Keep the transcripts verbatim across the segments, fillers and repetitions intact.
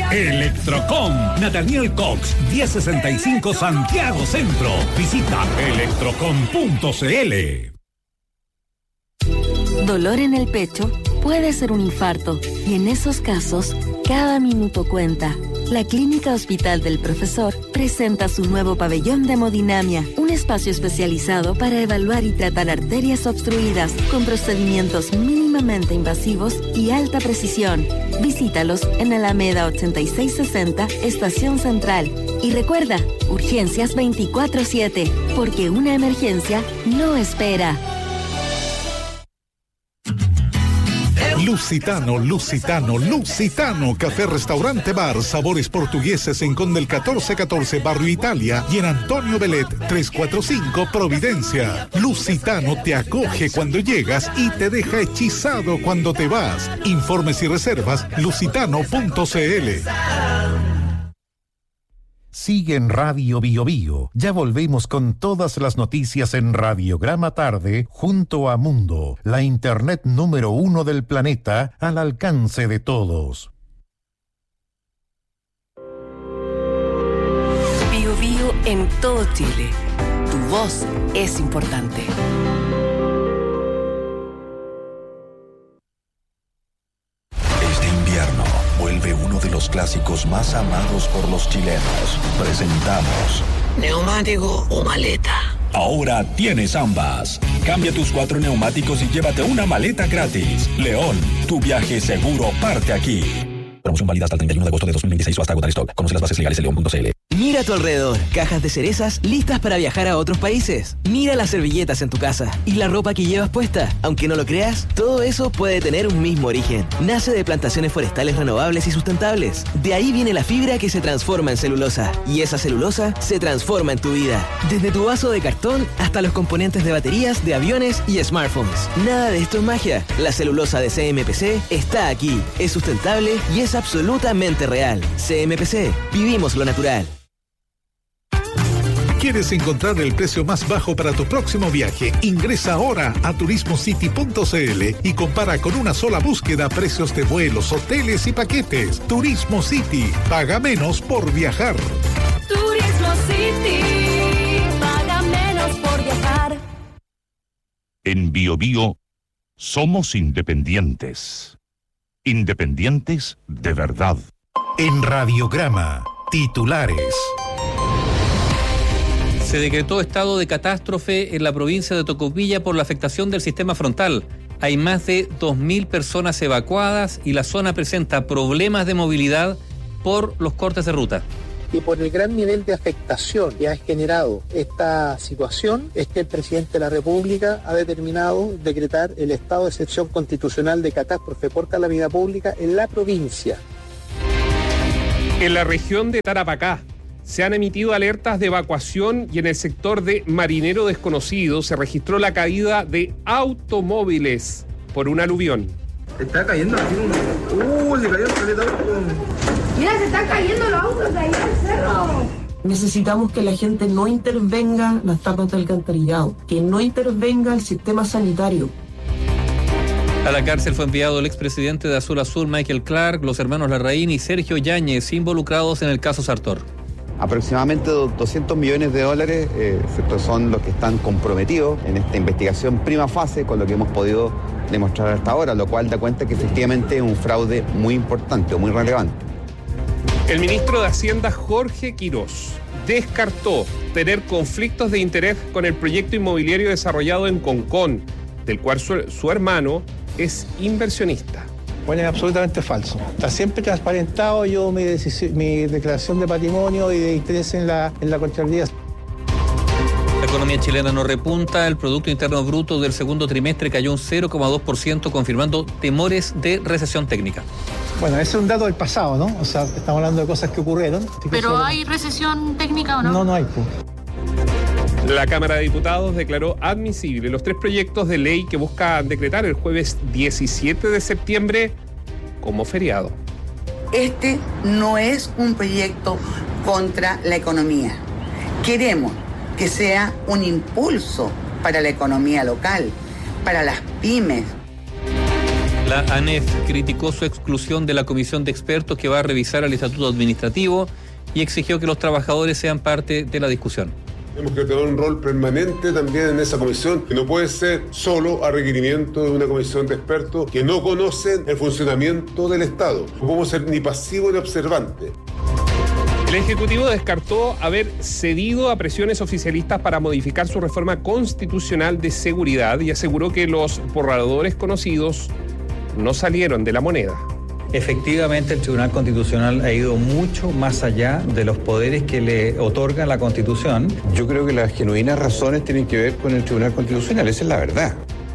Electrocom, Nathaniel Cox, diez sesenta y cinco Santiago Centro. Visita electrocom punto c l. Dolor en el pecho puede ser un infarto y en esos casos, cada minuto cuenta. La Clínica Hospital del Profesor presenta su nuevo pabellón de hemodinamia, un espacio especializado para evaluar y tratar arterias obstruidas con procedimientos mínimamente invasivos y alta precisión. Visítalos en Alameda ochenta y seis sesenta, Estación Central. Y recuerda, urgencias veinticuatro siete, porque una emergencia no espera. Lusitano, Lusitano, Lusitano, Café Restaurante Bar, sabores portugueses en Conde el catorce catorce, Barrio Italia, y en Antonio Belet, trescientos cuarenta y cinco, Providencia. Lusitano te acoge cuando llegas y te deja hechizado cuando te vas. Informes y reservas, lusitano punto c l. Sigue en Radio Bio Bio. Ya volvemos con todas las noticias en Radiograma Tarde junto a Mundo, la internet número uno del planeta al alcance de todos. Bio Bio en todo Chile. Tu voz es importante. Vuelve uno de los clásicos más amados por los chilenos. Presentamos ¿neumático o maleta? Ahora tienes ambas. Cambia tus cuatro neumáticos y llévate una maleta gratis. León, tu viaje seguro parte aquí. Promoción válida hasta el treinta y uno de agosto de dos mil veintiséis o hasta agotar stock. Conoce las bases legales en león punto c l. Mira a tu alrededor, cajas de cerezas listas para viajar a otros países. Mira las servilletas en tu casa y la ropa que llevas puesta. Aunque no lo creas, todo eso puede tener un mismo origen. Nace de plantaciones forestales renovables y sustentables. De ahí viene la fibra que se transforma en celulosa. Y esa celulosa se transforma en tu vida. Desde tu vaso de cartón hasta los componentes de baterías, de aviones y smartphones. Nada de esto es magia. La celulosa de C M P C está aquí. Es sustentable y es absolutamente real. C M P C. Vivimos lo natural. ¿Quieres encontrar el precio más bajo para tu próximo viaje? Ingresa ahora a turismo city punto c l y compara con una sola búsqueda precios de vuelos, hoteles y paquetes. Turismo City. Paga menos por viajar. Turismo City. Paga menos por viajar. En Bio Bio somos independientes. Independientes de verdad. En Radiograma, titulares. Se decretó estado de catástrofe en la provincia de Tocopilla por la afectación del sistema frontal. Hay más de dos mil personas evacuadas y la zona presenta problemas de movilidad por los cortes de ruta. Y por el gran nivel de afectación que ha generado esta situación, es que el presidente de la República ha determinado decretar el estado de excepción constitucional de catástrofe por calamidad pública en la provincia. En la región de Tarapacá se han emitido alertas de evacuación y en el sector de Marinero Desconocido se registró la caída de automóviles por un aluvión. Está cayendo aquí un... ¡Uh! Le cayó el caleta. Mira, se están cayendo los autos de ahí al cerro. Necesitamos que la gente no intervenga las tapas de alcantarillado, que no intervenga el sistema sanitario. A la cárcel fue enviado el expresidente de Azul Azul, Michael Clark, los hermanos Larraín y Sergio Yáñez, involucrados en el caso Sartor. Aproximadamente doscientos millones de dólares eh, son los que están comprometidos en esta investigación prima fase con lo que hemos podido demostrar hasta ahora, lo cual da cuenta que efectivamente es un fraude muy importante o muy relevante. El ministro de Hacienda, Jorge Quirós, descartó tener conflictos de interés con el proyecto inmobiliario desarrollado en Concón, del cual su, su hermano es inversionista. Bueno, es absolutamente falso. Está siempre transparentado yo mi, decisión, mi declaración de patrimonio y de interés en la, en la Contraloría. La economía chilena no repunta, el Producto Interno Bruto del segundo trimestre cayó un cero coma dos por ciento, confirmando temores de recesión técnica. Bueno, ese es un dato del pasado, ¿no? O sea, estamos hablando de cosas que ocurrieron. ¿Pero hay recesión técnica o no? No, no hay. Pues. La Cámara de Diputados declaró admisible los tres proyectos de ley que buscan decretar el jueves diecisiete de septiembre como feriado. Este no es un proyecto contra la economía. Queremos que sea un impulso para la economía local, para las pymes. La ANEF criticó su exclusión de la comisión de expertos que va a revisar el estatuto administrativo y exigió que los trabajadores sean parte de la discusión. Tenemos que tener un rol permanente también en esa comisión, que no puede ser solo a requerimiento de una comisión de expertos que no conocen el funcionamiento del Estado. No podemos ser ni pasivos ni observantes. El Ejecutivo descartó haber cedido a presiones oficialistas para modificar su reforma constitucional de seguridad y aseguró que los borradores conocidos no salieron de la moneda. Efectivamente, el Tribunal Constitucional ha ido mucho más allá de los poderes que le otorga la Constitución. Yo creo que las genuinas razones tienen que ver con el Tribunal Constitucional, esa es la verdad.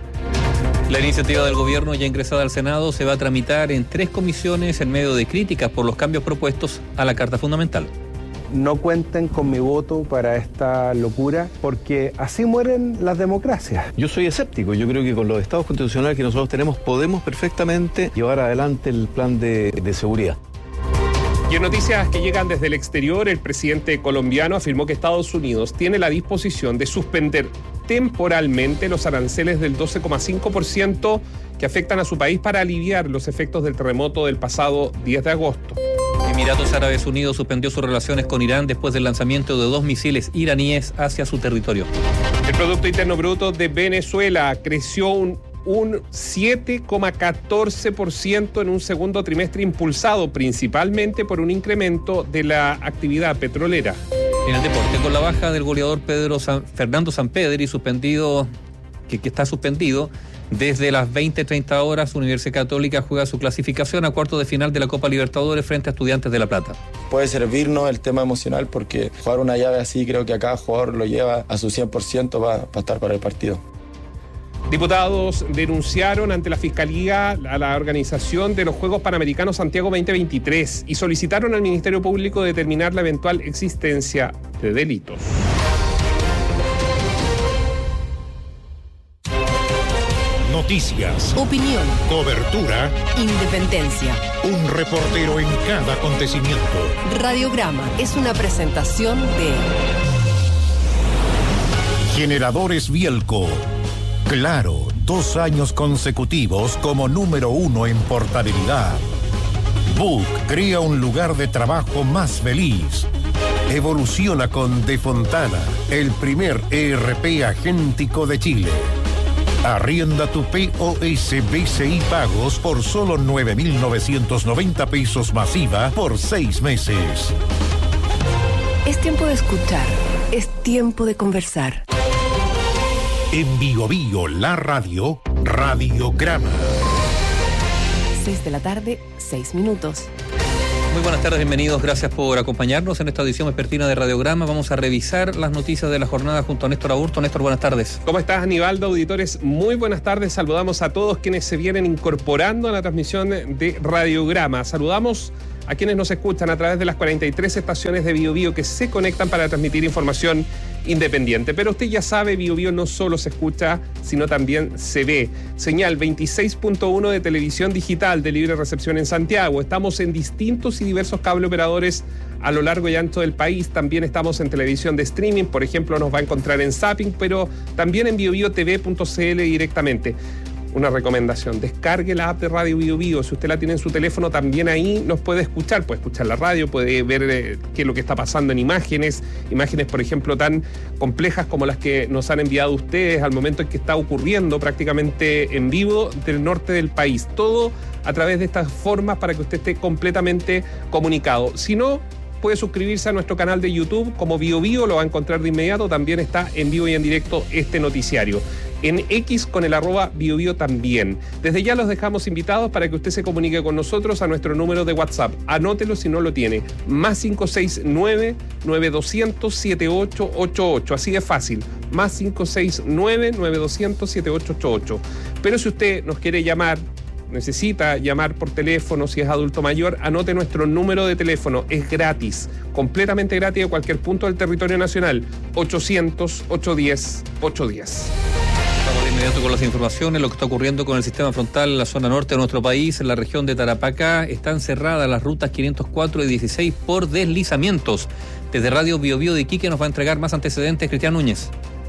La iniciativa del gobierno ya ingresada al Senado se va a tramitar en tres comisiones en medio de críticas por los cambios propuestos a la Carta Fundamental. No cuenten con mi voto para esta locura, porque así mueren las democracias. Yo soy escéptico, yo creo que con los estados constitucionales que nosotros tenemos podemos perfectamente llevar adelante el plan de, de seguridad. Y en noticias que llegan desde el exterior, el presidente colombiano afirmó que Estados Unidos tiene la disposición de suspender temporalmente los aranceles del doce coma cinco por ciento que afectan a su país para aliviar los efectos del terremoto del pasado diez de agosto. Emiratos Árabes Unidos suspendió sus relaciones con Irán después del lanzamiento de dos misiles iraníes hacia su territorio. El Producto Interno Bruto de Venezuela creció un, un siete coma catorce por ciento en un segundo trimestre, impulsado principalmente por un incremento de la actividad petrolera. En el deporte, con la baja del goleador Pedro San, Fernando Sampedri, suspendido, que, que está suspendido, desde las veinte treinta horas, Universidad Católica juega su clasificación a cuartos de final de la Copa Libertadores frente a Estudiantes de La Plata. Puede servirnos el tema emocional porque jugar una llave así creo que a cada jugador lo lleva a su cien por ciento para, para estar para el partido. Diputados denunciaron ante la Fiscalía a la organización de los Juegos Panamericanos Santiago veinte veintitrés y solicitaron al Ministerio Público determinar la eventual existencia de delitos. Noticias, opinión, cobertura, independencia. Un reportero en cada acontecimiento. Radiograma es una presentación de Generadores Bielco. Claro, dos años consecutivos como número uno en portabilidad. Book crea un lugar de trabajo más feliz. Evoluciona con De Fontana, el primer E R P agéntico de Chile. Arrienda tu P O S B C I Pagos por solo nueve mil novecientos noventa pesos masiva por seis meses. Es tiempo de escuchar, es tiempo de conversar. En Bio Bio, la radio, Radiograma. seis de la tarde, seis minutos. Muy buenas tardes, bienvenidos, gracias por acompañarnos en esta edición vespertina de Radiograma. Vamos a revisar las noticias de la jornada junto a Néstor Aburto. Néstor, buenas tardes. ¿Cómo estás, Aníbaldo? Auditores, muy buenas tardes. Saludamos a todos quienes se vienen incorporando a la transmisión de Radiograma. Saludamos a quienes nos escuchan a través de las cuarenta y tres estaciones de Bio Bio que se conectan para transmitir información independiente. Pero usted ya sabe, Bio Bio no solo se escucha, sino también se ve. Señal veintiséis punto uno de televisión digital de libre recepción en Santiago. Estamos en distintos y diversos cable operadores a lo largo y ancho del país. También estamos en televisión de streaming, por ejemplo, nos va a encontrar en Zapping, pero también en bio bio t v punto c l directamente. Una recomendación, descargue la app de Radio Bio Bio. Si usted la tiene en su teléfono, también ahí nos puede escuchar. Puede escuchar la radio, puede ver eh, qué es lo que está pasando en imágenes. Imágenes, por ejemplo, tan complejas como las que nos han enviado ustedes al momento en que está ocurriendo prácticamente en vivo del norte del país. Todo a través de estas formas para que usted esté completamente comunicado. Si no, puede suscribirse a nuestro canal de YouTube como Bio Bio, lo va a encontrar de inmediato. También está en vivo y en directo este noticiario. En X con el arroba Bio Bio también. Desde ya los dejamos invitados para que usted se comunique con nosotros a nuestro número de WhatsApp. Anótelo si no lo tiene. Más cinco seis nueve, nueve dos cero cero, siete ocho ocho ocho. Así de fácil. Más cinco seis nueve, nueve dos cero cero, siete ocho ocho ocho. Pero si usted nos quiere llamar, necesita llamar por teléfono, si es adulto mayor, anote nuestro número de teléfono. Es gratis, completamente gratis de cualquier punto del territorio nacional. ochocientos, ochocientos diez, ochocientos diez. Vamos de inmediato con las informaciones, lo que está ocurriendo con el sistema frontal en la zona norte de nuestro país, en la región de Tarapacá. Están cerradas las rutas quinientos cuatro y dieciséis por deslizamientos. Desde Radio Bio Bio de Iquique nos va a entregar más antecedentes Cristian Núñez.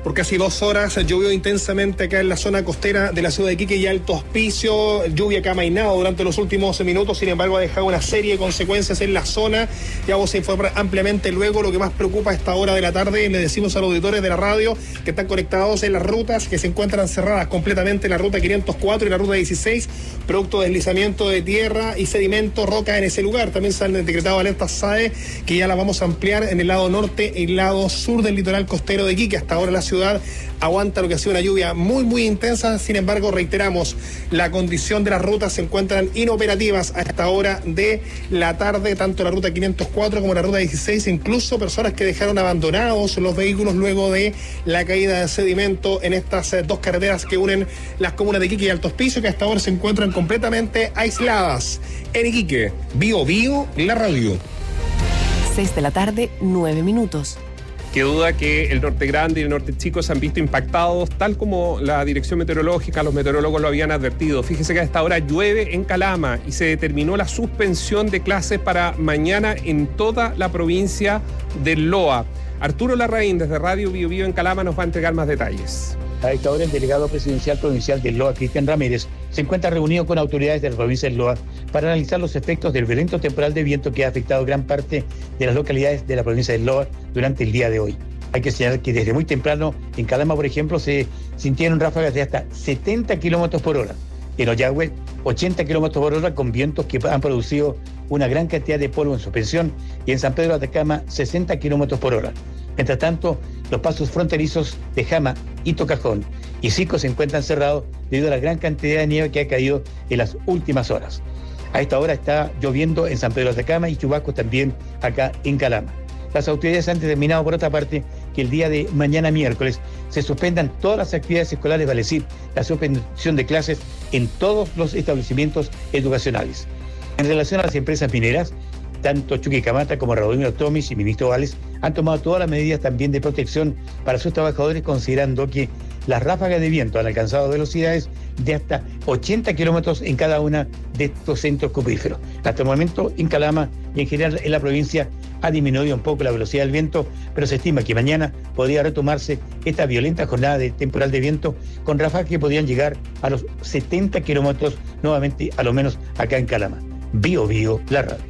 por casi dos horas. Llovió intensamente acá en la zona costera de la ciudad de Iquique y Alto Hospicio. Lluvia que ha amainado durante los últimos minutos, sin embargo ha dejado una serie de consecuencias en la zona. Ya vamos a informar ampliamente luego. Lo que más preocupa a esta hora de la tarde, le decimos a los auditores de la radio que están conectados en las rutas que se encuentran cerradas completamente, la ruta quinientos cuatro y la ruta dieciséis, producto de deslizamiento de tierra y sedimento, roca en ese lugar. También se han decretado alertas S A E, que ya las vamos a ampliar en el lado norte y el lado sur del litoral costero de Iquique. Hasta ahora la ciudad aguanta lo que ha sido una lluvia muy muy intensa. Sin embargo, reiteramos, la condición de las rutas se encuentran inoperativas a esta hora de la tarde, tanto la ruta quinientos cuatro como la ruta dieciséis, incluso personas que dejaron abandonados los vehículos luego de la caída de sedimento en estas eh, dos carreteras que unen las comunas de Iquique y Alto Hospicio, que hasta ahora se encuentran completamente aisladas. En Iquique, Bio Bio, la radio. seis de la tarde, nueve minutos. Qué duda que el norte grande y el norte chico se han visto impactados, tal como la dirección meteorológica, los meteorólogos lo habían advertido. Fíjese que a esta hora llueve en Calama y se determinó la suspensión de clases para mañana en toda la provincia del Loa. Arturo Larraín, desde Radio Bio Bio en Calama, nos va a entregar más detalles. A esta hora, el delegado presidencial provincial del Loa, Cristian Ramírez, se encuentra reunido con autoridades de la provincia del Loa para analizar los efectos del violento temporal de viento que ha afectado gran parte de las localidades de la provincia del Loa durante el día de hoy. Hay que señalar que desde muy temprano, en Calama, por ejemplo, se sintieron ráfagas de hasta setenta kilómetros por hora. En Ollagüe, ochenta kilómetros por hora, con vientos que han producido una gran cantidad de polvo en suspensión, y en San Pedro de Atacama, sesenta kilómetros por hora. Mientras tanto, los pasos fronterizos de Jama y Tocajón y Sico se encuentran cerrados debido a la gran cantidad de nieve que ha caído en las últimas horas. A esta hora está lloviendo en San Pedro de Atacama y chubascos también acá en Calama. Las autoridades han determinado, por otra parte, que el día de mañana miércoles se suspendan todas las actividades escolares, vale decir, la suspensión de clases en todos los establecimientos educacionales. En relación a las empresas mineras, tanto Chuquicamata como Radomiro Tomis y Ministro Vales han tomado todas las medidas también de protección para sus trabajadores, considerando que las ráfagas de viento han alcanzado velocidades de hasta ochenta kilómetros en cada una de estos centros cupríferos. Hasta el momento, en Calama y en general en la provincia ha disminuido un poco la velocidad del viento, pero se estima que mañana podría retomarse esta violenta jornada de temporal de viento con ráfagas que podrían llegar a los setenta kilómetros nuevamente, a lo menos acá en Calama. Bio Bio, la radio.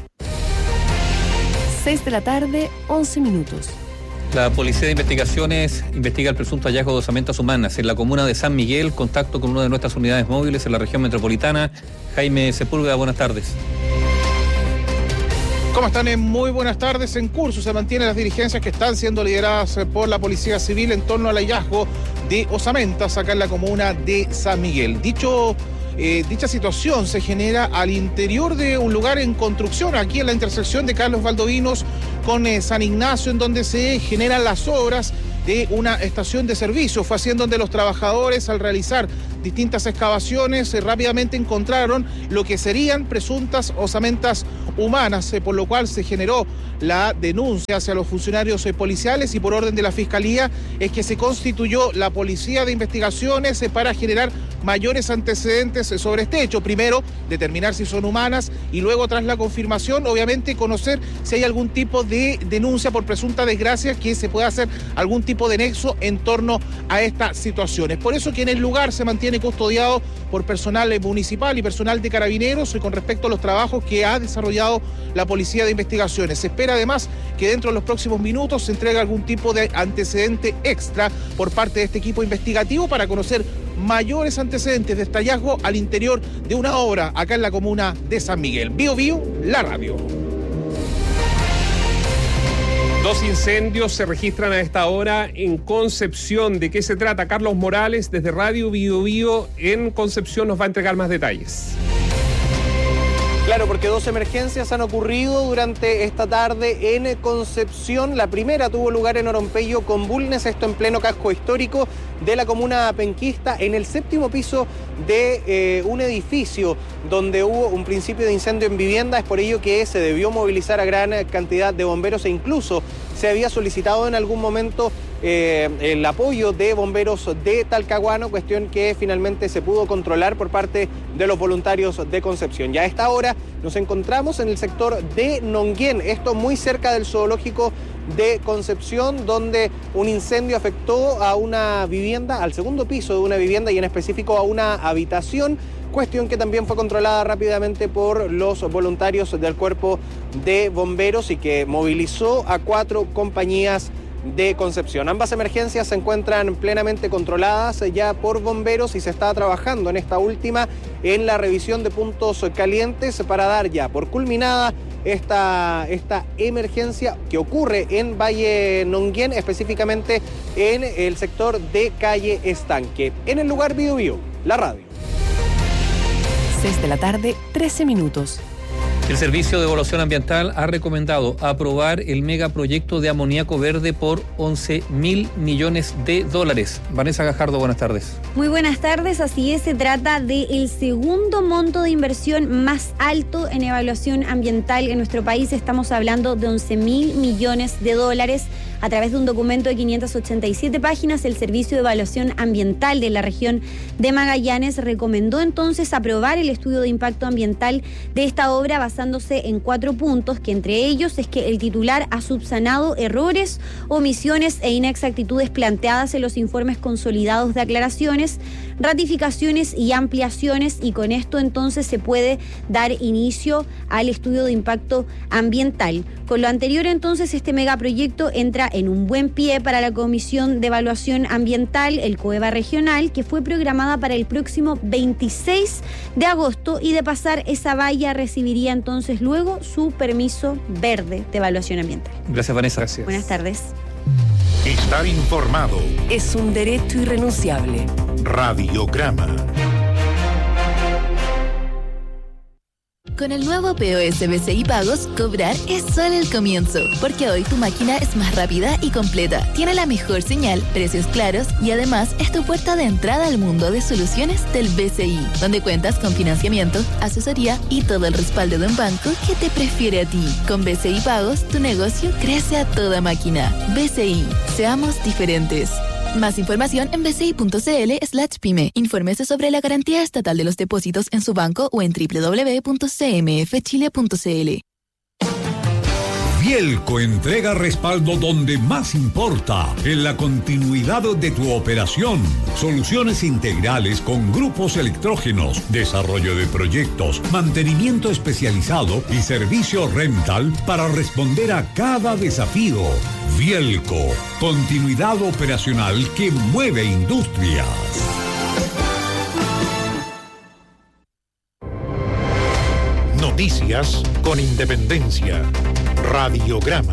seis de la tarde, once minutos. La Policía de Investigaciones investiga el presunto hallazgo de osamentas humanas en la comuna de San Miguel. Contacto con una de nuestras unidades móviles en la región metropolitana. Jaime Sepúlveda, buenas tardes. ¿Cómo están? Muy buenas tardes. En curso se mantienen las diligencias que están siendo lideradas por la Policía Civil en torno al hallazgo de osamentas acá en la comuna de San Miguel. Dicho Eh, dicha situación se genera al interior de un lugar en construcción, aquí en la intersección de Carlos Valdovinos con eh, San Ignacio, en donde se generan las obras de una estación de servicio. Fue así en donde los trabajadores, al realizar distintas excavaciones, eh, rápidamente encontraron lo que serían presuntas osamentas humanas, eh, por lo cual se generó la denuncia hacia los funcionarios eh, policiales, y por orden de la Fiscalía es que se constituyó la Policía de Investigaciones eh, para generar mayores antecedentes eh, sobre este hecho. Primero, determinar si son humanas, y luego, tras la confirmación, obviamente conocer si hay algún tipo de denuncia por presunta desgracia, que se pueda hacer algún tipo de nexo en torno a estas situaciones. Por eso que en el lugar se mantiene custodiado por personal eh, municipal y personal de carabineros, y con respecto a los trabajos que ha desarrollado la Policía de Investigaciones. Se espera además que dentro de los próximos minutos se entregue algún tipo de antecedente extra por parte de este equipo investigativo para conocer mayores antecedentes de este hallazgo al interior de una obra acá en la comuna de San Miguel. Bio Bio, la radio. Dos incendios se registran a esta hora en Concepción. ¿De qué se trata? Carlos Morales, desde Radio Bio Bio en Concepción, nos va a entregar más detalles. Claro, porque dos emergencias han ocurrido durante esta tarde en Concepción. La primera tuvo lugar en Orompeyo con Bulnes, esto en pleno casco histórico de la comuna penquista, en el séptimo piso de eh, un edificio donde hubo un principio de incendio en vivienda. Es por ello que se debió movilizar a gran cantidad de bomberos, e incluso se había solicitado en algún momento eh, el apoyo de bomberos de Talcahuano, cuestión que finalmente se pudo controlar por parte de los voluntarios de Concepción. Ya a esta hora nos encontramos en el sector de Nonguén, esto muy cerca del zoológico de Concepción, donde un incendio afectó a una vivienda, al segundo piso de una vivienda y en específico a una habitación, cuestión que también fue controlada rápidamente por los voluntarios del Cuerpo de Bomberos y que movilizó a cuatro compañías de Concepción. Ambas emergencias se encuentran plenamente controladas ya por bomberos y se está trabajando en esta última en la revisión de puntos calientes para dar ya por culminada esta, esta emergencia que ocurre en Valle Nonguén, específicamente en el sector de Calle Estanque. En el lugar Bio Bio, la radio. seis de la tarde, trece minutos. El Servicio de Evaluación Ambiental ha recomendado aprobar el megaproyecto de amoníaco verde por once mil millones de dólares. Vanessa Gajardo, buenas tardes. Muy buenas tardes, así es, se trata del segundo monto de inversión más alto en evaluación ambiental en nuestro país. Estamos hablando de once mil millones de dólares. A través de un documento de quinientas ochenta y siete páginas, el Servicio de Evaluación Ambiental de la región de Magallanes recomendó entonces aprobar el estudio de impacto ambiental de esta obra basándose en cuatro puntos, que entre ellos es que el titular ha subsanado errores, omisiones e inexactitudes planteadas en los informes consolidados de aclaraciones, ratificaciones y ampliaciones, y con esto entonces se puede dar inicio al estudio de impacto ambiental. Con lo anterior entonces este megaproyecto entra en un buen pie para la Comisión de Evaluación Ambiental, el COEVA regional, que fue programada para el próximo veintiséis de agosto, y de pasar esa valla recibiría entonces luego su permiso verde de evaluación ambiental. Gracias, Vanessa. Gracias. Buenas tardes. Estar informado es un derecho irrenunciable. Radiograma. Con el nuevo P O S B C I Pagos, cobrar es solo el comienzo, porque hoy tu máquina es más rápida y completa, tiene la mejor señal, precios claros y además es tu puerta de entrada al mundo de soluciones del B C I, donde cuentas con financiamiento, asesoría y todo el respaldo de un banco que te prefiere a ti. Con B C I Pagos, tu negocio crece a toda máquina. B C I, seamos diferentes. Más información en bci.cl slash pyme. Infórmese sobre la garantía estatal de los depósitos en su banco o en doble u doble u doble u punto c m f chile punto c l. Vielco entrega respaldo donde más importa, en la continuidad de tu operación. Soluciones integrales con grupos electrógenos, desarrollo de proyectos, mantenimiento especializado y servicio rental para responder a cada desafío. Vielco, continuidad operacional que mueve industrias. Noticias con independencia. Radiograma.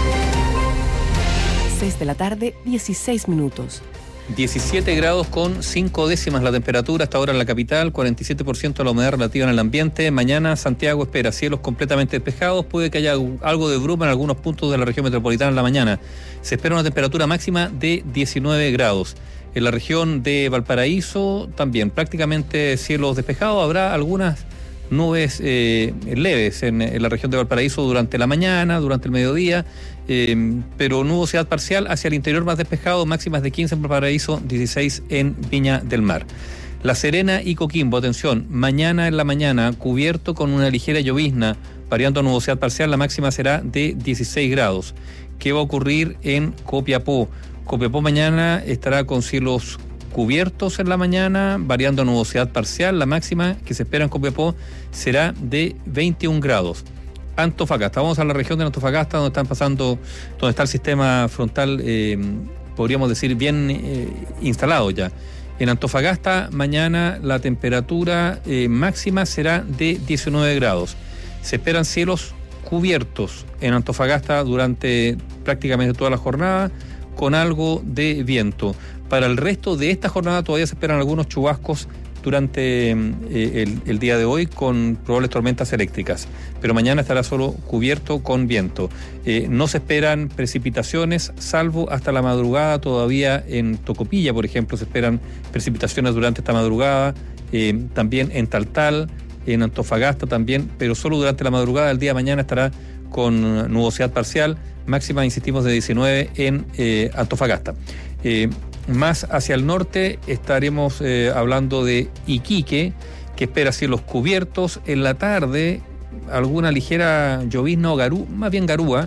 seis de la tarde, dieciséis minutos. diecisiete grados con cinco décimas la temperatura hasta ahora en la capital, cuarenta y siete por ciento de la humedad relativa en el ambiente. Mañana Santiago espera cielos completamente despejados, puede que haya algo de bruma en algunos puntos de la región metropolitana en la mañana. Se espera una temperatura máxima de diecinueve grados. En la región de Valparaíso también prácticamente cielos despejados, habrá algunas nubes eh, leves en, en la región de Valparaíso durante la mañana, durante el mediodía, eh, pero nubosidad parcial hacia el interior más despejado, máximas de quince en Valparaíso, dieciséis en Viña del Mar. La Serena y Coquimbo, atención, mañana en la mañana cubierto con una ligera llovizna, variando a nubosidad parcial, la máxima será de dieciséis grados. ¿Qué va a ocurrir en Copiapó? Copiapó mañana estará con cielos cubiertos en la mañana, variando a nubosidad parcial. La máxima que se espera en Copiapó será de veintiún grados. Antofagasta, vamos a la región de Antofagasta, donde están pasando, donde está el sistema frontal, eh, podríamos decir, bien eh, instalado ya. En Antofagasta, mañana la temperatura eh, máxima será de diecinueve grados. Se esperan cielos cubiertos en Antofagasta durante prácticamente toda la jornada, con algo de viento. Para el resto de esta jornada todavía se esperan algunos chubascos durante eh, el, el día de hoy con probables tormentas eléctricas, pero mañana estará solo cubierto con viento. Eh, no se esperan precipitaciones, salvo hasta la madrugada. Todavía en Tocopilla, por ejemplo, se esperan precipitaciones durante esta madrugada, eh, también en Taltal, en Antofagasta también, pero solo durante la madrugada. El día de mañana estará con nubosidad parcial, máxima, insistimos, de diecinueve en eh, Antofagasta. Eh, Más hacia el norte estaremos eh, hablando de Iquique, que espera cielos cubiertos. En la tarde, alguna ligera llovizna o garú, más bien garúa,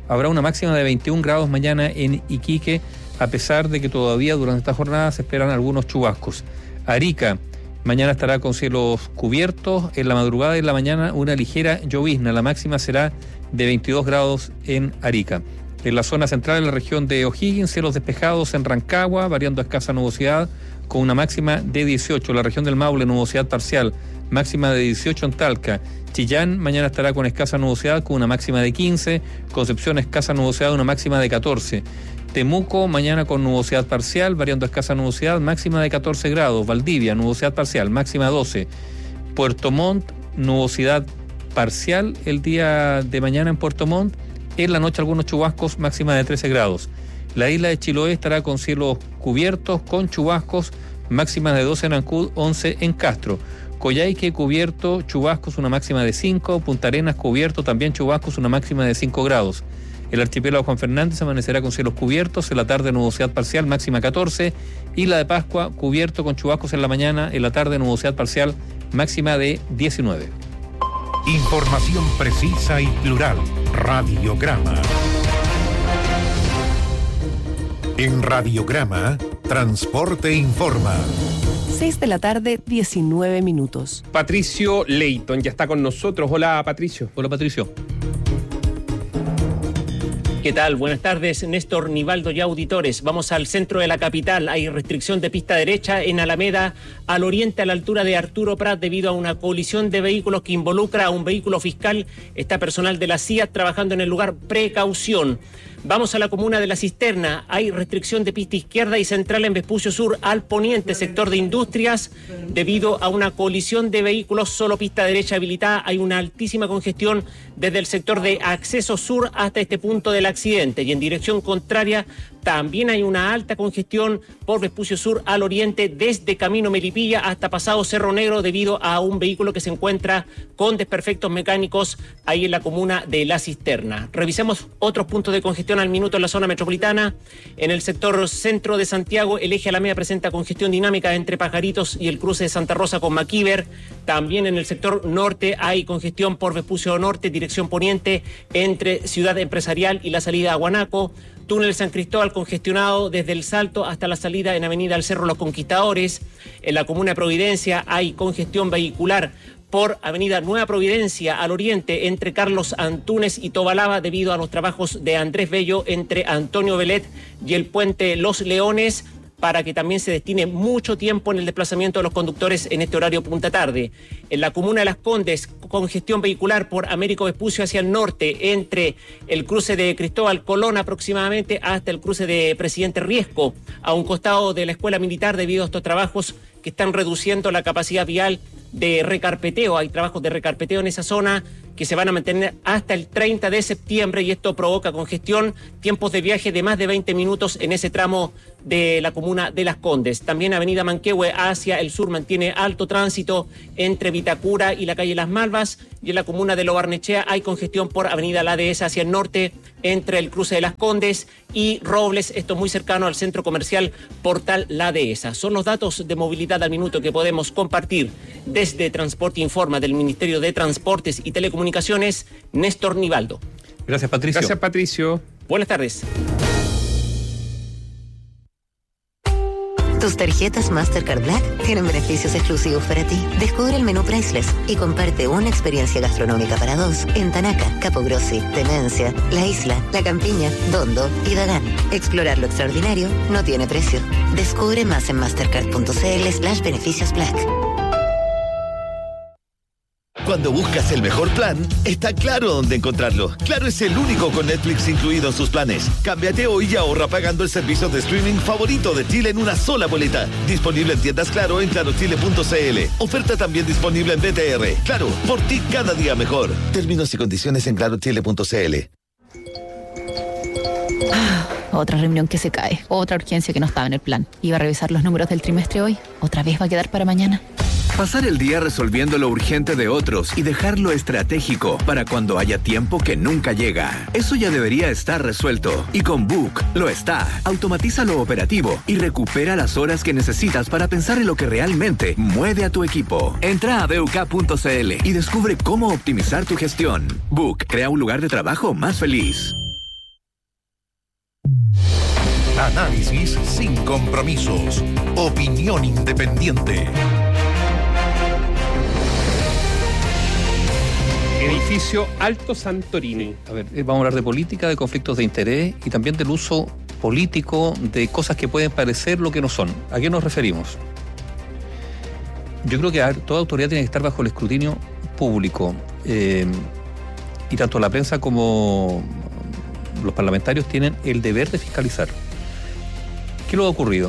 Habrá una máxima de veintiún grados mañana en Iquique, a pesar de que todavía durante esta jornada se esperan algunos chubascos. Arica, mañana estará con cielos cubiertos. En la madrugada y en la mañana una ligera llovizna. La máxima será de veintidós grados en Arica. En la zona central de la región de O'Higgins, cielos despejados en Rancagua, variando a escasa nubosidad, con una máxima de dieciocho. La región del Maule, nubosidad parcial, máxima de dieciocho en Talca. Chillán, mañana estará con escasa nubosidad, con una máxima de quince. Concepción, escasa nubosidad, una máxima de catorce. Temuco, mañana con nubosidad parcial, variando a escasa nubosidad, máxima de catorce grados. Valdivia, nubosidad parcial, máxima doce. Puerto Montt, nubosidad parcial el día de mañana en Puerto Montt. En la noche algunos chubascos, máxima de trece grados. La isla de Chiloé estará con cielos cubiertos, con chubascos, máxima de doce en Ancud, once en Castro. Coyhaique cubierto, chubascos, una máxima de cinco. Punta Arenas cubierto, también chubascos, una máxima de cinco grados. El archipiélago Juan Fernández amanecerá con cielos cubiertos, en la tarde nubosidad parcial, máxima catorce. Isla de Pascua cubierto con chubascos en la mañana, en la tarde nubosidad parcial, máxima de diecinueve. Información precisa y plural. Radiograma. En Radiograma, Transporte Informa. seis de la tarde, diecinueve minutos. Patricio Leighton ya está con nosotros. Hola, Patricio. Hola, Patricio. ¿Qué tal? Buenas tardes, Néstor, Nivaldo y auditores. Vamos al centro de la capital. Hay restricción de pista derecha en Alameda, al oriente, a la altura de Arturo Prat, debido a una colisión de vehículos que involucra a un vehículo fiscal. Está personal de la C I A trabajando en el lugar. Precaución. Vamos a la comuna de La Cisterna. Hay restricción de pista izquierda y central en Vespucio Sur al poniente, sector de industrias, debido a una colisión de vehículos. Solo pista derecha habilitada. Hay una altísima congestión desde el sector de acceso sur hasta este punto del accidente. Y en dirección contraria también hay una alta congestión por Vespucio Sur al oriente, desde Camino Melipilla hasta pasado Cerro Negro, debido a un vehículo que se encuentra con desperfectos mecánicos ahí en la comuna de La Cisterna. Revisemos otros puntos de congestión al minuto en la zona metropolitana. En el sector centro de Santiago, el eje Alameda presenta congestión dinámica entre Pajaritos y el cruce de Santa Rosa con Maquiver. También en el sector norte hay congestión por Vespucio Norte, dirección poniente, entre Ciudad Empresarial y la salida a Guanaco. Túnel San Cristóbal congestionado desde el Salto hasta la salida en Avenida al Cerro Los Conquistadores. En la comuna de Providencia hay congestión vehicular por Avenida Nueva Providencia al oriente, entre Carlos Antunes y Tobalaba, debido a los trabajos de Andrés Bello entre Antonio Velet y el puente Los Leones, para que también se destine mucho tiempo en el desplazamiento de los conductores en este horario punta tarde. En la comuna de Las Condes, congestión vehicular por Américo Vespucio hacia el norte, entre el cruce de Cristóbal Colón aproximadamente hasta el cruce de Presidente Riesco, a un costado de la Escuela Militar, debido a estos trabajos que están reduciendo la capacidad vial de recarpeteo. Hay trabajos de recarpeteo en esa zona que se van a mantener hasta el treinta de septiembre, y esto provoca congestión, tiempos de viaje de más de veinte minutos en ese tramo de la comuna de Las Condes. También Avenida Manquehue hacia el sur mantiene alto tránsito entre Vitacura y la calle Las Malvas, y en la comuna de Lo Barnechea hay congestión por Avenida La Dehesa hacia el norte, entre el cruce de Las Condes y Robles, esto muy cercano al centro comercial Portal La Dehesa. Son los datos de movilidad al minuto que podemos compartir desde Transporte Informa del Ministerio de Transportes y Telecomunicaciones, Néstor Nivaldo. Gracias, Patricio. Gracias, Patricio. Buenas tardes. Tus tarjetas Mastercard Black tienen beneficios exclusivos para ti. Descubre el menú Priceless y comparte una experiencia gastronómica para dos en Tanaca, Capogrossi, Temencia, La Isla, La Campiña, Dondo y Dagán. Explorar lo extraordinario no tiene precio. Descubre más en mastercard.cl slash beneficios Black. Cuando buscas el mejor plan, está Claro dónde encontrarlo. Claro es el único con Netflix incluido en sus planes. Cámbiate hoy y ahorra pagando el servicio de streaming favorito de Chile en una sola boleta. Disponible en tiendas Claro en claro chile punto c l. Oferta también disponible en B T R. Claro, por ti cada día mejor. Términos y condiciones en claro chile punto c l. Ah, otra reunión que se cae. Otra urgencia que no estaba en el plan. Iba a revisar los números del trimestre hoy. ¿Otra vez va a quedar para mañana? Pasar el día resolviendo lo urgente de otros y dejarlo estratégico para cuando haya tiempo que nunca llega. Eso ya debería estar resuelto. Y con Book lo está. Automatiza lo operativo y recupera las horas que necesitas para pensar en lo que realmente mueve a tu equipo. Entra a b u k punto c l y descubre cómo optimizar tu gestión. Book crea un lugar de trabajo más feliz. Análisis sin compromisos. Opinión independiente. Edificio Alto Santorini. A ver, vamos a hablar de política, de conflictos de interés y también del uso político de cosas que pueden parecer lo que no son. ¿A qué nos referimos? Yo creo que toda autoridad tiene que estar bajo el escrutinio público. Eh, y tanto la prensa como los parlamentarios tienen el deber de fiscalizar. ¿Qué es lo que ha ocurrido?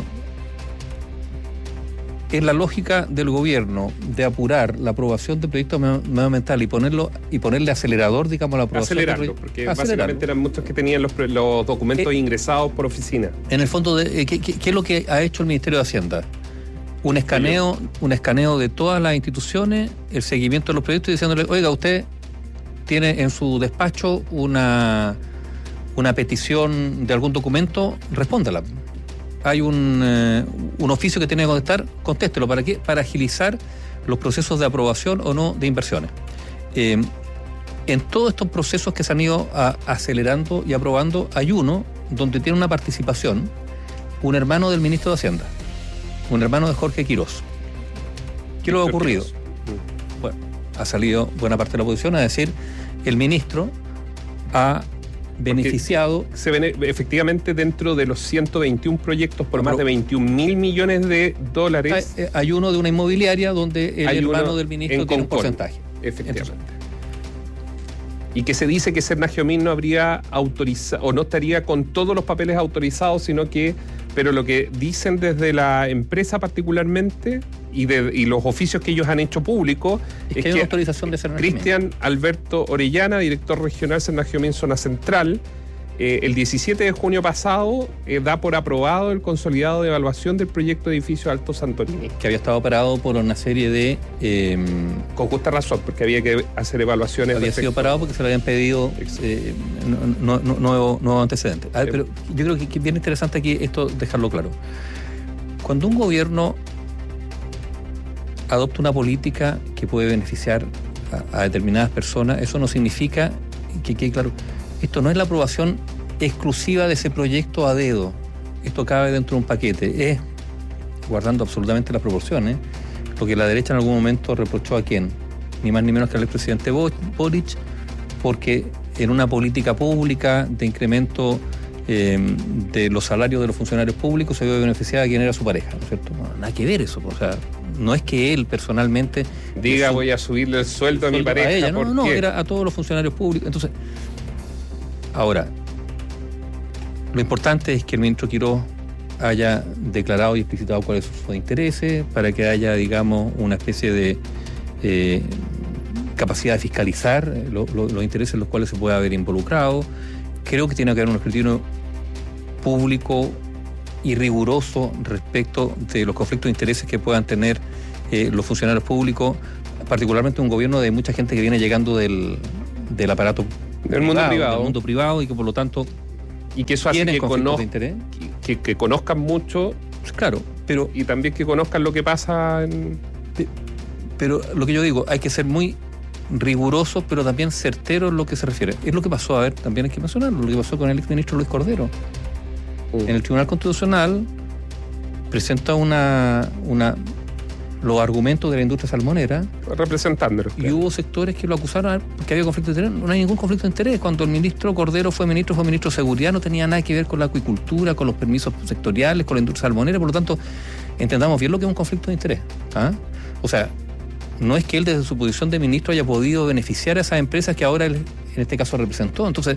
En la lógica del gobierno de apurar la aprobación de proyectos medioambientales y ponerlo y ponerle acelerador, digamos, a la aprobación. Acelerarlo, de porque acelerarlo. Básicamente eran muchos que tenían los, los documentos eh, ingresados por oficina. En el fondo, de, ¿qué, qué, ¿qué es lo que ha hecho el Ministerio de Hacienda? Un escaneo, un escaneo de todas las instituciones, el seguimiento de los proyectos y diciéndole, oiga, usted tiene en su despacho una, una petición de algún documento, respóndala. Hay un, eh, un oficio que tiene que contestar, contéstelo. ¿Para qué? Para agilizar los procesos de aprobación o no de inversiones. Eh, en todos estos procesos que se han ido a, acelerando y aprobando, hay uno donde tiene una participación un hermano del ministro de Hacienda, un hermano de Jorge Quirós. ¿Qué lo ha ocurrido? Bueno, ha salido buena parte de la oposición a decir el ministro ha beneficiado. Porque se ven efectivamente dentro de los ciento veintiún proyectos por más de veintiún mil millones de dólares. Hay, hay uno de una inmobiliaria donde el hermano del ministro tiene un porcentaje. Efectivamente. Entonces, y que se dice que Serna Giomín no habría autorizado o no estaría con todos los papeles autorizados, sino que, pero lo que dicen desde la empresa particularmente y, de, y los oficios que ellos han hecho públicos es, es que hay una autorización de Serna Giomín. Cristian Alberto Orellana, director regional Serna Giomín Zona Central, eh, el diecisiete de junio pasado eh, da por aprobado el consolidado de evaluación del proyecto de edificio Alto Santorini. Que había estado parado por una serie de... Eh, con justa razón, porque había que hacer evaluaciones. Había sido parado porque se le habían pedido eh, no, no, nuevos nuevo antecedentes. A ver, pero yo creo que es bien interesante aquí esto dejarlo claro. Cuando un gobierno adopta una política que puede beneficiar a, a determinadas personas, eso no significa que quede claro... Esto no es la aprobación exclusiva de ese proyecto a dedo. Esto cabe dentro de un paquete. Es, guardando absolutamente las proporciones, lo que la derecha en algún momento reprochó a quién. Ni más ni menos que al expresidente Boric, porque en una política pública de incremento eh, de los salarios de los funcionarios públicos se vio beneficiada a quien era su pareja, ¿no es cierto? No, nada que ver eso. O sea, no es que él personalmente... Diga, su, voy a subirle el sueldo a mi pareja. A ella. No, ¿por no, qué? Era a todos los funcionarios públicos. Entonces... Ahora, lo importante es que el ministro Quirós haya declarado y explicitado cuáles son sus intereses, para que haya, digamos, una especie de eh, capacidad de fiscalizar lo, lo, los intereses en los cuales se puede haber involucrado. Creo que tiene que haber un escrutinio público y riguroso respecto de los conflictos de intereses que puedan tener eh, los funcionarios públicos, particularmente un gobierno de mucha gente que viene llegando del, del aparato del mundo privado, privado. Del mundo privado y que por lo tanto y que eso hace que, conoz- que, que, que conozcan mucho, claro, pero y también que conozcan lo que pasa en... Pero lo que yo digo, hay que ser muy rigurosos, pero también certeros en lo que se refiere. Es lo que pasó, a ver, también hay que mencionarlo, lo que pasó con el exministro Luis Cordero. Uh. En el Tribunal Constitucional presenta una... una los argumentos de la industria salmonera representándolo, y claro. Hubo sectores que lo acusaron porque había conflicto de interés. No hay ningún conflicto de interés. Cuando el ministro Cordero fue ministro, fue ministro de Seguridad, no tenía nada que ver con la acuicultura, con los permisos sectoriales, con la industria salmonera. Por lo tanto, entendamos bien lo que es un conflicto de interés. ¿Ah? O sea, no es que él desde su posición de ministro haya podido beneficiar a esas empresas que ahora él, en este caso, representó. Entonces,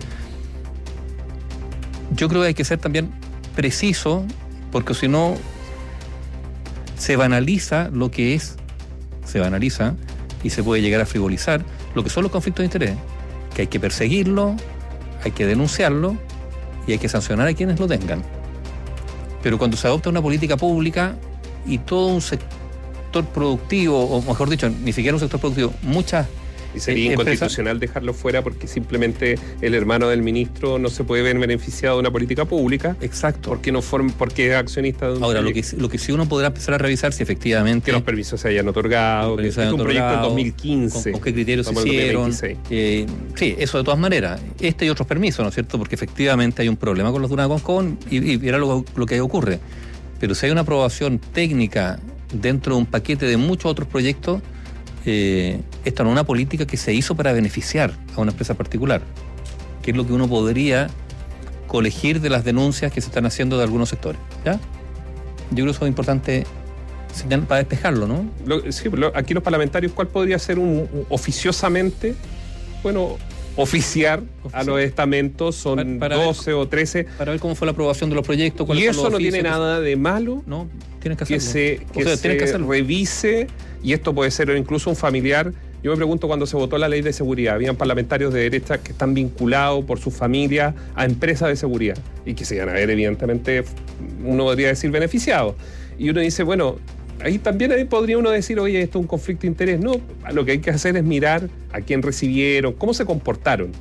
yo creo que hay que ser también preciso, porque si no se banaliza lo que es, se banaliza y se puede llegar a frivolizar lo que son los conflictos de interés, que hay que perseguirlo, hay que denunciarlo y hay que sancionar a quienes lo tengan. Pero cuando se adopta una política pública y todo un sector productivo, o mejor dicho, ni siquiera un sector productivo, muchas Y sería Eh, inconstitucional dejarlo fuera porque simplemente el hermano del ministro no se puede ver beneficiado de una política pública. Exacto. Porque no forma, porque es accionista de un Ahora, lo que, proyecto. lo que sí uno podrá empezar a revisar si efectivamente... Que los permisos se hayan otorgado, que es un proyecto del dos mil quince. Con, con qué criterios se Estamos en el hicieron. dos mil veintiséis. Eh, sí, eso de todas maneras. Este y otros permisos, ¿no es cierto? Porque efectivamente hay un problema con los dunas de Concón y, y era lo, lo que ocurre. Pero si hay una aprobación técnica dentro de un paquete de muchos otros proyectos, eh, esta no es una política que se hizo para beneficiar a una empresa particular, que es lo que uno podría colegir de las denuncias que se están haciendo de algunos sectores. ¿Ya? Yo creo que eso es importante para despejarlo, ¿no? Lo, sí, lo, aquí los parlamentarios, ¿cuál podría ser un, un oficiosamente, bueno, oficiar, oficiar a los estamentos? Son para, para doce ver, o trece. Para ver cómo fue la aprobación de los proyectos. Y eso no tiene nada de malo. No, tienes que hacerlo. Que se, que o sea, se que hacerlo. revise, y esto puede ser incluso un familiar. Yo me pregunto, cuando se votó la ley de seguridad, habían parlamentarios de derecha que están vinculados por su familia a empresas de seguridad y que se iban a ver, evidentemente, uno podría decir beneficiados. Y uno dice, bueno, ahí también ahí podría uno decir, oye, esto es un conflicto de interés. No, lo que hay que hacer es mirar a quién recibieron, cómo se comportaron.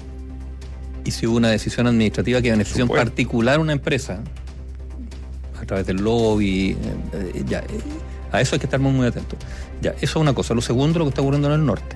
Y si hubo una decisión administrativa que benefició en particular a una empresa, a través del lobby, eh, ya, eh, a eso hay que estar muy, muy atentos. Ya, eso es una cosa. Lo segundo, lo que está ocurriendo en el norte.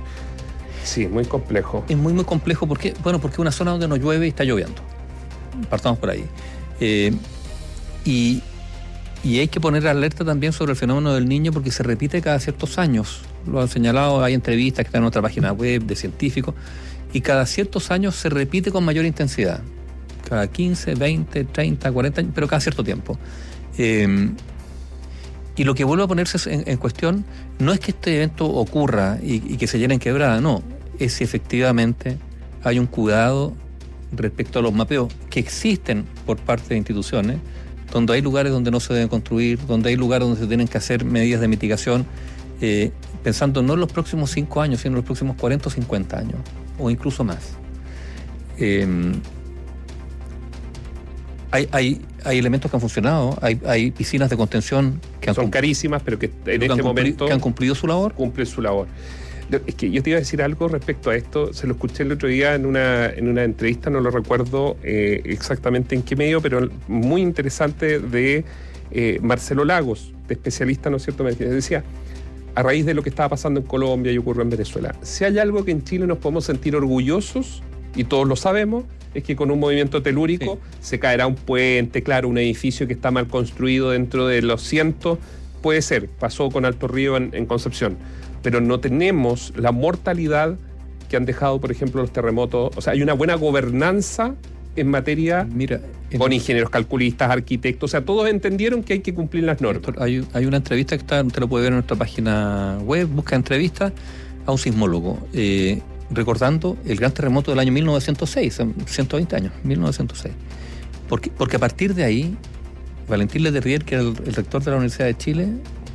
Sí, muy complejo. Es muy, muy complejo porque, bueno, porque es una zona donde no llueve y está lloviendo. Partamos por ahí. Eh, y, y hay que poner alerta también sobre el fenómeno del Niño porque se repite cada ciertos años. Lo han señalado, hay entrevistas que están en nuestra página web de científicos, y cada ciertos años se repite con mayor intensidad. Cada quince, veinte, treinta, cuarenta años, pero cada cierto tiempo. Eh, Y lo que vuelve a ponerse en, en cuestión no es que este evento ocurra y, y que se llene en quebrada, no, es si efectivamente hay un cuidado respecto a los mapeos que existen por parte de instituciones, donde hay lugares donde no se deben construir, donde hay lugares donde se tienen que hacer medidas de mitigación, eh, pensando no en los próximos cinco años, sino en los próximos cuarenta o cincuenta años, o incluso más. Eh, Hay, hay, hay elementos que han funcionado, hay, hay piscinas de contención que han son carísimas, pero que en que este han momento que han cumplido su labor. Cumplen su labor. Es que yo te iba a decir algo respecto a esto, se lo escuché el otro día en una, en una entrevista, no lo recuerdo eh, exactamente en qué medio, pero muy interesante, de eh, Marcelo Lagos, de especialista, ¿no es cierto? Me decía, a raíz de lo que estaba pasando en Colombia y ocurrió en Venezuela, si hay algo que en Chile nos podemos sentir orgullosos, y todos lo sabemos, es que con un movimiento telúrico sí. se caerá un puente, claro, un edificio que está mal construido dentro de los cientos, puede ser, pasó con Alto Río en, en Concepción, pero no tenemos la mortalidad que han dejado, por ejemplo, los terremotos. O sea, hay una buena gobernanza en materia, Mira, en con ingenieros calculistas, arquitectos, o sea, todos entendieron que hay que cumplir las normas. Hay, hay una entrevista que está, usted lo puede ver en nuestra página web, busca entrevista a un sismólogo, eh, recordando el gran terremoto del año mil novecientos seis, ciento veinte años, mil novecientos seis. Porque, porque a partir de ahí, Valentín Letelier, que era el, el rector de la Universidad de Chile,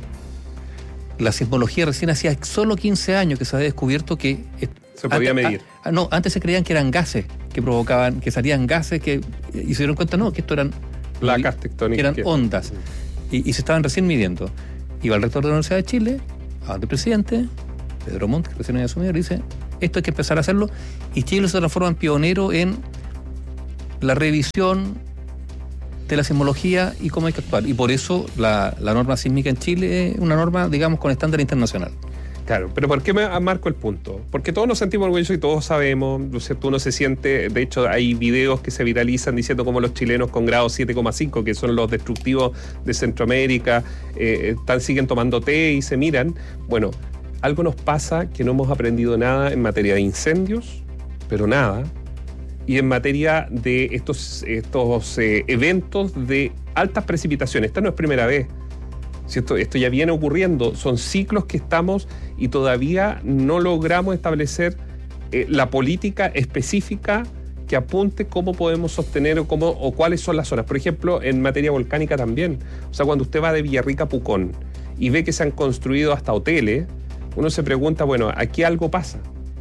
la sismología recién hacía solo quince años que se había descubierto que... Se podía antes, medir. A, no, antes se creían que eran gases que provocaban, que salían gases, que y se dieron cuenta, no, que esto eran... placas tectónicas. Que eran que... ondas. Y, y se estaban recién midiendo. Iba el rector de la Universidad de Chile, al presidente, Pedro Montt, que recién había asumido, y dice... Esto hay que empezar a hacerlo, y Chile se transforma en pionero en la revisión de la sismología y cómo hay que actuar. Y por eso la, la norma sísmica en Chile es una norma, digamos, con estándar internacional. Claro, pero ¿por qué me marco el punto? Porque todos nos sentimos orgullosos y todos sabemos, ¿no es cierto? Uno se siente, de hecho hay videos que se viralizan diciendo cómo los chilenos con grado siete coma cinco, que son los destructivos de Centroamérica, eh, están, siguen tomando té y se miran. Bueno, algo nos pasa que no hemos aprendido nada en materia de incendios, pero nada, y en materia de estos, estos eh, eventos de altas precipitaciones. Esta no es primera vez, ¿cierto? Esto ya viene ocurriendo, son ciclos que estamos y todavía no logramos establecer eh, la política específica que apunte cómo podemos sostener o, cómo, o cuáles son las zonas. Por ejemplo, en materia volcánica también. O sea, cuando usted va de Villarrica a Pucón y ve que se han construido hasta hoteles, uno se pregunta, bueno, ¿aquí algo pasa?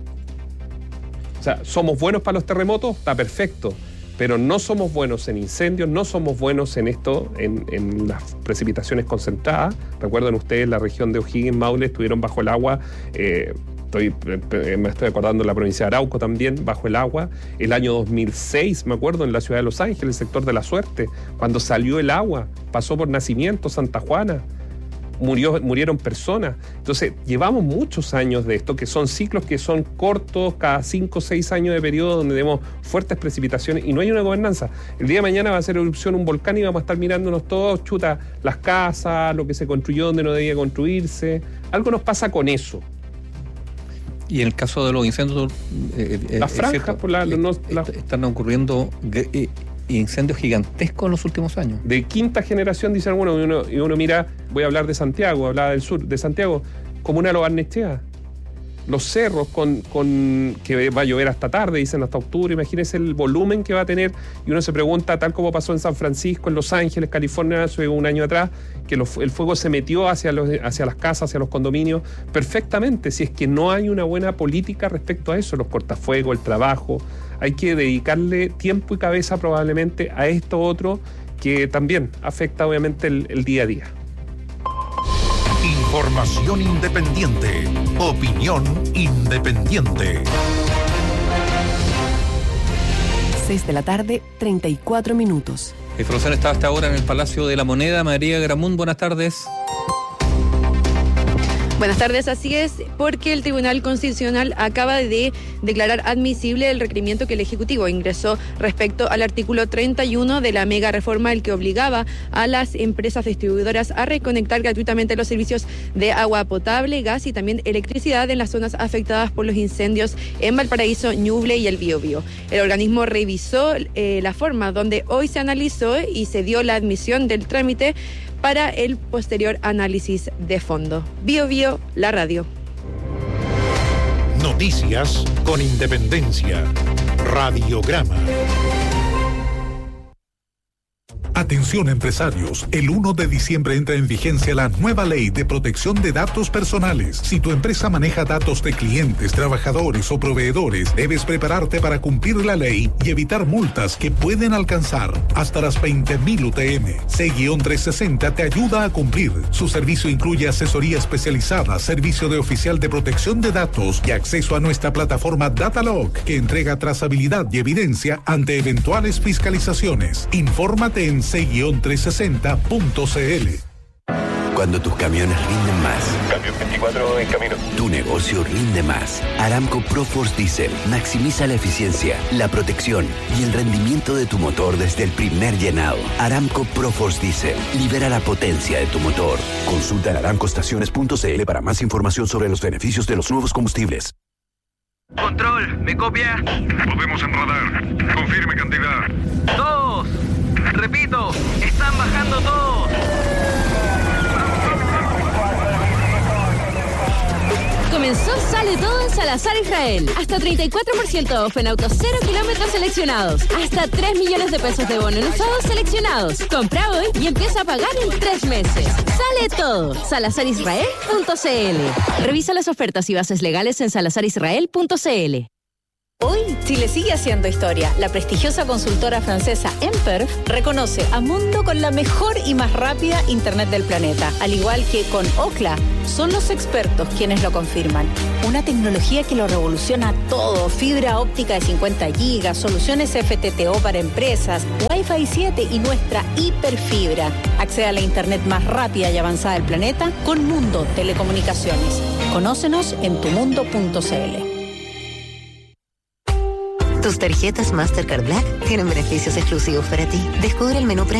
O sea, ¿somos buenos para los terremotos? Está perfecto, pero no somos buenos en incendios, no somos buenos en esto, en, en las precipitaciones concentradas. Recuerden ustedes, la región de O'Higgins, Maule, estuvieron bajo el agua eh, Estoy, me estoy acordando de la provincia de Arauco también, bajo el agua. El año dos mil seis, me acuerdo, en la ciudad de Los Ángeles, el sector de La Suerte, cuando salió el agua, pasó por Nacimiento, Santa Juana, murió, murieron personas. Entonces, llevamos muchos años de esto, que son ciclos que son cortos, cada cinco o seis años de periodo, donde tenemos fuertes precipitaciones y no hay una gobernanza. El día de mañana va a hacer erupción un volcán y vamos a estar mirándonos todos, chuta, las casas, lo que se construyó donde no debía construirse. Algo nos pasa con eso. Y en el caso de los incendios, eh, eh, las franjas por la, eh, no, la... están ocurriendo eh, incendios gigantescos en los últimos años. De quinta generación, dicen algunos, y uno, y uno mira, voy a hablar de Santiago, hablaba del sur, de Santiago, comuna de Lo Barnechea. Los cerros con, con que va a llover hasta tarde, dicen hasta octubre, imagínense el volumen que va a tener, y uno se pregunta, tal como pasó en San Francisco, en Los Ángeles, California, hace un año atrás, que los, el fuego se metió hacia, los, hacia las casas, hacia los condominios, perfectamente, si es que no hay una buena política respecto a eso, los cortafuegos, el trabajo, hay que dedicarle tiempo y cabeza probablemente a esto otro que también afecta obviamente el, el día a día. Información independiente. Opinión independiente. seis de la tarde, treinta y cuatro minutos. La información está hasta ahora en el Palacio de la Moneda. María Gramún, buenas tardes. Buenas tardes, así es, porque el Tribunal Constitucional acaba de declarar admisible el requerimiento que el Ejecutivo ingresó respecto al artículo treinta y uno de la mega reforma, el que obligaba a las empresas distribuidoras a reconectar gratuitamente los servicios de agua potable, gas y también electricidad en las zonas afectadas por los incendios en Valparaíso, Ñuble y el Biobío. El organismo revisó eh, la forma donde hoy se analizó y se dio la admisión del trámite para el posterior análisis de fondo. Bio Bio, la radio. Noticias con independencia. Radiograma. Atención empresarios, el uno de diciembre entra en vigencia la nueva ley de protección de datos personales. Si tu empresa maneja datos de clientes, trabajadores o proveedores, debes prepararte para cumplir la ley y evitar multas que pueden alcanzar hasta las veinte mil U T M. C trescientos sesenta te ayuda a cumplir. Su servicio incluye asesoría especializada, servicio de oficial de protección de datos y acceso a nuestra plataforma Datalog, que entrega trazabilidad y evidencia ante eventuales fiscalizaciones. Infórmate en C trescientos sesenta punto c l. Cuando tus camiones rinden más. Camión veinticuatro en camino. Tu negocio rinde más. Aramco ProForce Diesel maximiza la eficiencia, la protección y el rendimiento de tu motor desde el primer llenado. Aramco ProForce Diesel libera la potencia de tu motor. Consulta en aramco estaciones punto c l para más información sobre los beneficios de los nuevos combustibles. Control, ¿me copia? Podemos en radar. Confirme cantidad. Dos. Repito, están bajando todos. Comenzó Sale Todo en Salazar Israel. Hasta treinta y cuatro por ciento off en autos cero kilómetros seleccionados. Hasta tres millones de pesos de bono en usados seleccionados. Compra hoy y empieza a pagar en tres meses. Sale Todo. salazar israel punto c l. Revisa las ofertas y bases legales en salazar israel punto c l. Hoy, Chile sigue haciendo historia. La prestigiosa consultora francesa Emperf reconoce a Mundo con la mejor y más rápida Internet del planeta. Al igual que con Ookla, son los expertos quienes lo confirman. Una tecnología que lo revoluciona todo. Fibra óptica de cincuenta gigas, soluciones F T T O para empresas, Wi-Fi siete y nuestra hiperfibra. Accede a la Internet más rápida y avanzada del planeta con Mundo Telecomunicaciones. Conócenos en tu mundo punto c l. Tus tarjetas Mastercard Black tienen beneficios exclusivos para ti. Descubre el menú